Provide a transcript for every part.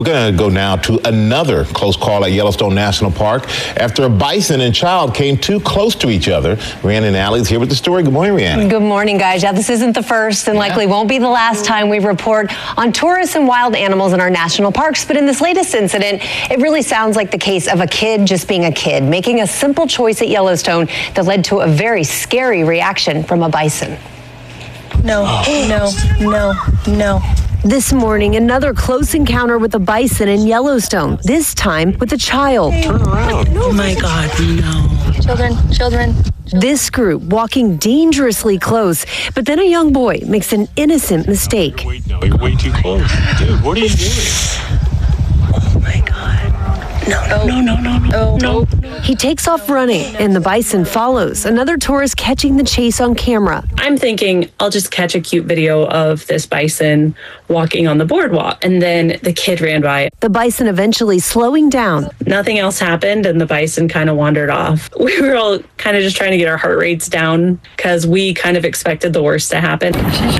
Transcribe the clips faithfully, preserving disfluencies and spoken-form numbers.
We're going to go now to another close call at Yellowstone National Park after a bison and child came too close to each other. Rhiannon Alley's here with the story. Good morning, Rhiannon. Good morning, guys. Yeah, this isn't the first and yeah. likely won't be the last time we report on tourists and wild animals in our national parks. But in this latest incident, it really sounds like the case of a kid just being a kid, making a simple choice at Yellowstone that led to a very scary reaction from a bison. No, no, no, no. This morning, another close encounter with a bison in Yellowstone, this time with a child. Turn around. Oh my God, no. Children, children. This group walking dangerously close, but then a young boy makes an innocent mistake. Wait, no, you're way too close. Dude, what are you doing? Oh my God. No, no, no, no, no, no. no. He takes off running, and the bison follows, another tourist catching the chase on camera. I'm thinking I'll just catch a cute video of this bison walking on the boardwalk, and then the kid ran by. The bison eventually slowing down. Nothing else happened, and the bison kind of wandered off. We were all kind of just trying to get our heart rates down because we kind of expected the worst to happen.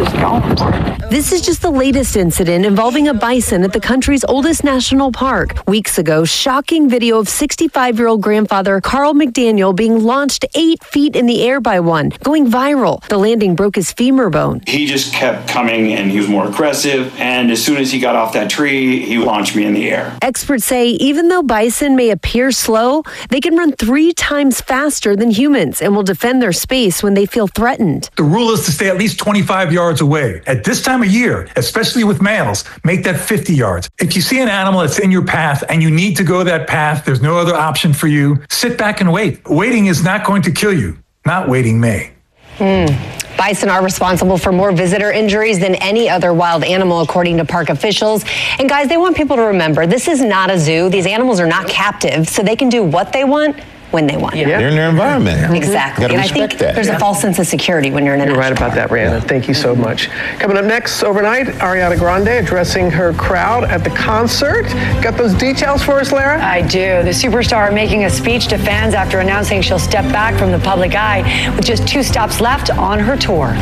This is just the latest incident involving a bison at the country's oldest national park. Weeks ago, shocking video of sixty-five-year-old grandfather Carl McDaniel being launched eight feet in the air by one, going viral. The landing broke his femur bone. He just kept coming and he was more aggressive. And as soon as he got off that tree, he launched me in the air. Experts say even though bison may appear slow, they can run three times faster than humans and will defend their space when they feel threatened. The rule is to stay at least twenty-five yards away. At this time of year, especially with males, make that fifty yards. If you see an animal that's in your path and you need to go that path, there's no other option for you, sit back and wait. Waiting is not going to kill you. Not waiting may. Hmm. Bison are responsible for more visitor injuries than any other wild animal, according to park officials. And guys, they want people to remember, this is not a zoo. These animals are not captive, so they can do what they want when they want. Yeah. They're in their environment. Yeah. Exactly. And I think that. there's yeah. a false sense of security when you're in a You're right national about that, park. Rhiannon. Thank you so much. Coming up next, overnight, Ariana Grande addressing her crowd at the concert. Got those details for us, Lara? I do. The superstar making a speech to fans after announcing she'll step back from the public eye with just two stops left on her tour.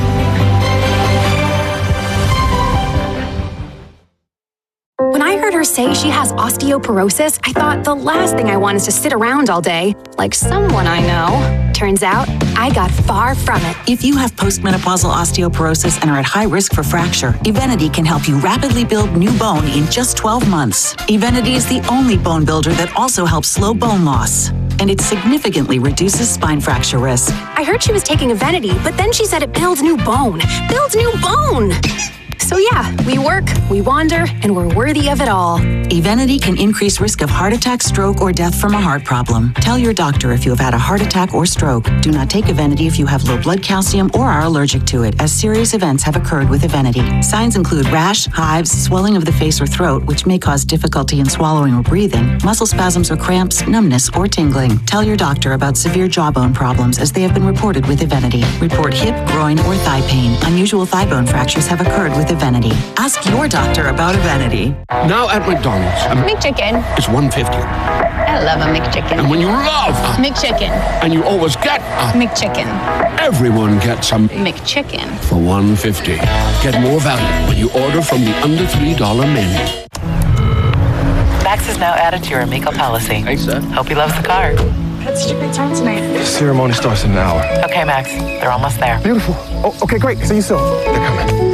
When I heard her say she has osteoporosis, I thought the last thing I want is to sit around all day, like someone I know. Turns out, I got far from it. If you have postmenopausal osteoporosis and are at high risk for fracture, Evenity can help you rapidly build new bone in just twelve months. Evenity is the only bone builder that also helps slow bone loss, and it significantly reduces spine fracture risk. I heard she was taking Evenity, but then she said it builds new bone. Builds new bone! So yeah, we work, we wander, and we're worthy of it all. Evenity can increase risk of heart attack, stroke, or death from a heart problem. Tell your doctor if you have had a heart attack or stroke. Do not take Evenity if you have low blood calcium or are allergic to it, as serious events have occurred with Evenity. Signs include rash, hives, swelling of the face or throat, which may cause difficulty in swallowing or breathing, muscle spasms or cramps, numbness, or tingling. Tell your doctor about severe jawbone problems, as they have been reported with Evenity. Report hip, groin, or thigh pain. Unusual thigh bone fractures have occurred with Evenity. Ask your doctor about Evenity. Now at McDonald's, a McChicken. It's one fifty. I love a McChicken. And when you love a McChicken, and you always get a McChicken, everyone gets some McChicken for one fifty. Get more value when you order from the under three dollar menu. Max is now added to your Amico policy. Thanks, sir. Hope he loves the car. Had such a great time tonight. The ceremony starts in an hour. Okay, Max. They're almost there. Beautiful. Oh, okay, great. See you soon. They're coming.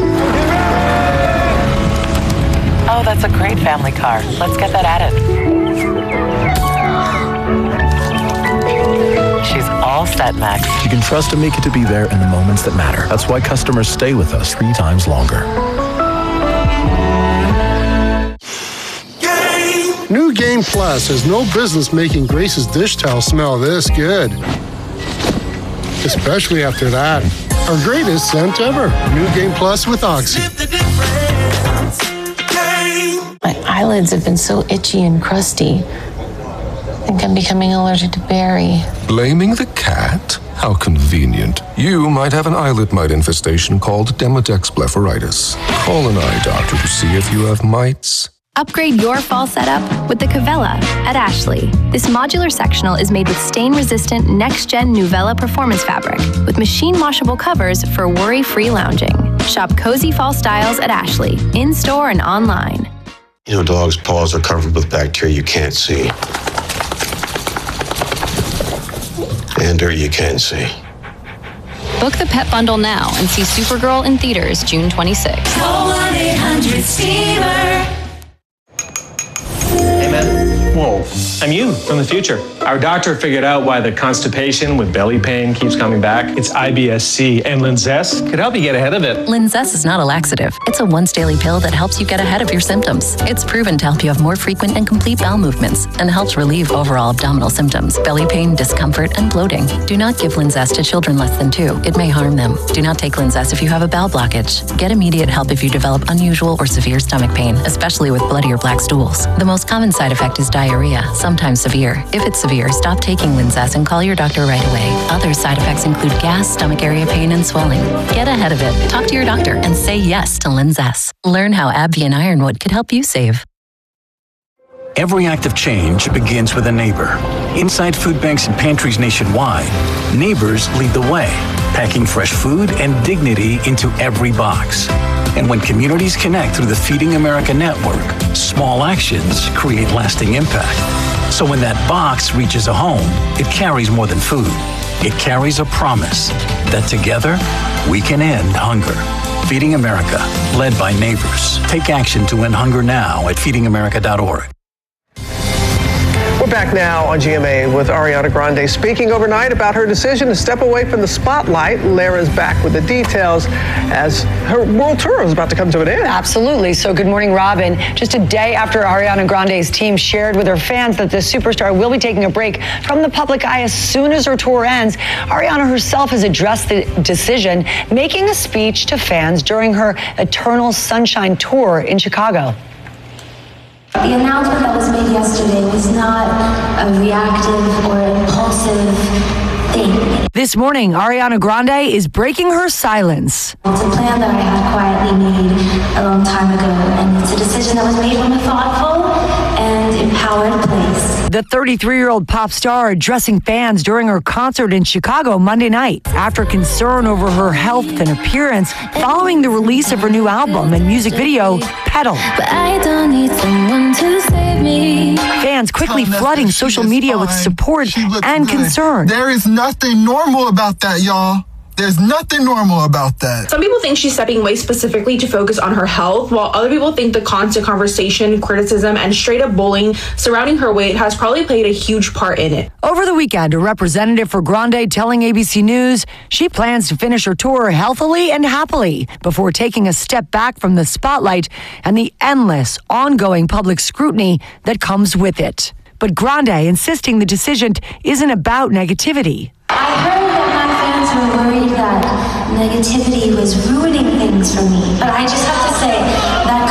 Oh, that's a great family car. Let's get that added. She's all set, Max. You can trust Amica to be there in the moments that matter. That's why customers stay with us three times longer. New Game Plus has no business making Grace's dish towel smell this good. Especially after that. Our greatest scent ever. New Game Plus with Oxy. My eyelids have been so itchy and crusty. I think I'm becoming allergic to berry. Blaming the cat? How convenient. You might have an eyelid mite infestation called Demodex blepharitis. Call an eye doctor to see if you have mites. Upgrade your fall setup with the Cavella at Ashley. This modular sectional is made with stain-resistant next-gen Nuvella performance fabric with machine-washable covers for worry-free lounging. Shop cozy fall styles at Ashley, in-store and online. You know, dogs' paws are covered with bacteria you can't see. And dirt you can't see. Book the pet bundle now and see Supergirl in theaters June twenty-sixth. Call one eight hundred steamer. Hey, man. Whoa. I'm you from the future. Our doctor figured out why the constipation with belly pain keeps coming back. It's I B S C, and Linzess could help you get ahead of it. Linzess is not a laxative. It's a once daily pill that helps you get ahead of your symptoms. It's proven to help you have more frequent and complete bowel movements and helps relieve overall abdominal symptoms, belly pain, discomfort, and bloating. Do not give Linzess to children less than two. It may harm them. Do not take Linzess if you have a bowel blockage. Get immediate help if you develop unusual or severe stomach pain, especially with bloody or black stools. The most common side effect is diarrhea, sometimes severe. If it's severe, stop taking Linzess and call your doctor right away. Other side effects include gas, stomach area pain, and swelling. Get ahead of it. Talk to your doctor and say yes to Linzess. Learn how AbbVie and Ironwood could help you save. Every act of change begins with a neighbor. Inside food banks and pantries nationwide, neighbors lead the way, packing fresh food and dignity into every box. And when communities connect through the Feeding America network, small actions create lasting impact. So when that box reaches a home, it carries more than food. It carries a promise that together we can end hunger. Feeding America, led by neighbors. Take action to end hunger now at feeding america dot org. We're back now on G M A with Ariana Grande speaking overnight about her decision to step away from the spotlight. Lara's back with the details as her world tour is about to come to an end. Absolutely. So good morning, Robin. Just a day after Ariana Grande's team shared with her fans that the superstar will be taking a break from the public eye as soon as her tour ends, Ariana herself has addressed the decision, making a speech to fans during her Eternal Sunshine tour in Chicago. The announcement that was made yesterday was not a reactive or impulsive thing. This morning, Ariana Grande is breaking her silence. It's a plan that I had quietly made a long time ago, and it's a decision that was made from a thoughtful and empowered place. The thirty-three-year-old pop star addressing fans during her concert in Chicago Monday night after concern over her health and appearance following the release of her new album and music video, Pedal. But I don't need someone to save me. Fans quickly flooding social media with support and concern. There is nothing normal about that, y'all. There's nothing normal about that. Some people think she's stepping away specifically to focus on her health, while other people think the constant conversation, criticism, and straight up bullying surrounding her weight has probably played a huge part in it. Over the weekend, a representative for Grande telling A B C News she plans to finish her tour healthily and happily before taking a step back from the spotlight and the endless, ongoing public scrutiny that comes with it. But Grande insisting the decision isn't about negativity. I heard that my fans were worried that negativity was ruining things for me, but I just have to say that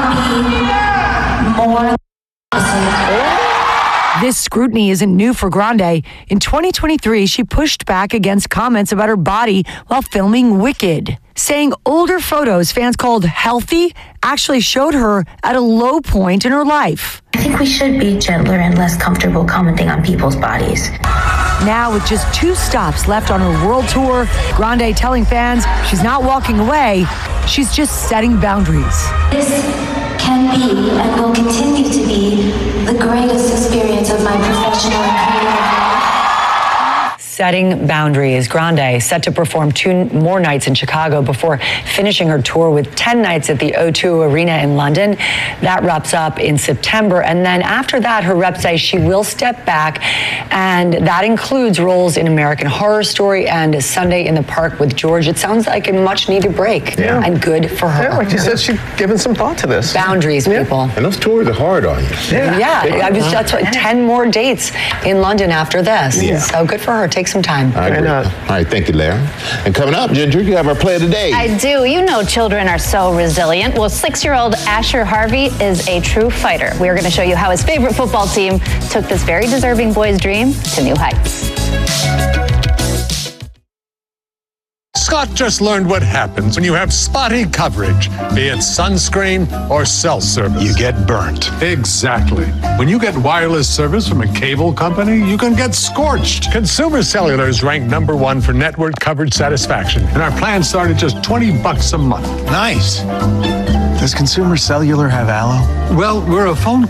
could not be more opposite. This scrutiny isn't new for Grande. In twenty twenty-three, she pushed back against comments about her body while filming Wicked, saying older photos fans called healthy actually showed her at a low point in her life. I think we should be gentler and less comfortable commenting on people's bodies. Now, with just two stops left on her world tour, Grande telling fans she's not walking away, she's just setting boundaries. This can be and will continue to be the greatest experience of my professional and creative life. Setting boundaries. Grande set to perform two more nights in Chicago before finishing her tour with ten nights at the O two Arena in London. That wraps up in September. And then after that, her rep says she will step back. And that includes roles in American Horror Story and Sunday in the Park with George. It sounds like a much needed break. Yeah. And good for her. Yeah, like you said, she's given some thought to this. Boundaries, yeah. people. And those tours are hard on you. Yeah. Yeah. I was, that's what, ten more dates in London after this. Yeah. So good for her. Take some time. I agree. All right, thank you, Lara. And coming up, Ginger, you have our play of the day. I do. You know children are so resilient. Well, six-year-old Asher Harvey is a true fighter. We are going to show you how his favorite football team took this very deserving boy's dream to new heights. Scott just learned what happens when you have spotty coverage, be it sunscreen or cell service. You get burnt. Exactly. When you get wireless service from a cable company, you can get scorched. Consumer Cellular is ranked number one for network coverage satisfaction, and our plans start at just twenty bucks a month. Nice. Does Consumer Cellular have Allo? Well, we're a phone